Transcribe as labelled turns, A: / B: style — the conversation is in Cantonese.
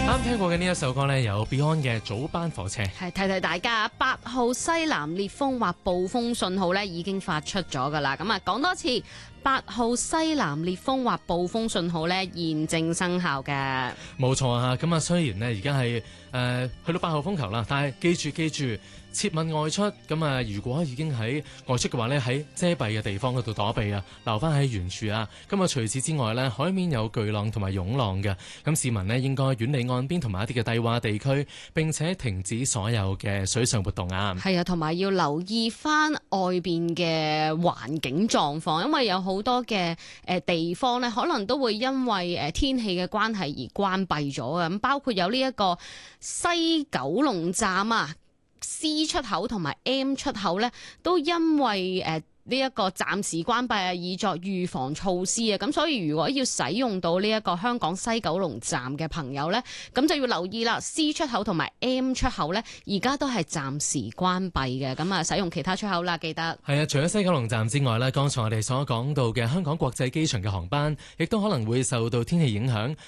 A: 啱聽過嘅呢一首歌呢，有 Beyond 嘅早班火車。
B: 係提提大家，8號西南烈風或暴風信號呢已經發出咗㗎啦。咁啊，講多次，8號西南烈風或暴風信號呢現正生效嘅。
A: 冇錯啊！咁啊，雖然呢而家係去到8號風球啦，但係記住。切勿外出，咁啊！如果已經喺外出嘅話呢，喺遮蔽嘅地方嗰度躲避啊，留翻喺原處啊。咁啊，除此之外呢，海面有巨浪同埋湧浪嘅，咁市民呢應該遠離岸邊同埋一啲嘅低窪地區，並且停止所有嘅水上活動啊。
B: 係啊，同埋要留意翻外邊嘅環境狀況，因為有好多嘅地方呢，可能都會因為天氣嘅關係而關閉咗嘅。咁包括有呢一個西九龍站啊。C 出口同埋 M 出口咧，都因為呢一個暫時關閉啊，以作預防措施啊，咁所以如果要使用到呢一個香港西九龍站嘅朋友咧，咁就要留意啦。C 出口同埋 M 出口咧，而家都係暫時關閉嘅，咁啊使用其他出口啦，記得。
A: 係啊，除咗西九龍站之外咧，剛才我哋所講到嘅香港國際機場嘅航班，亦都可能會受到天氣影響，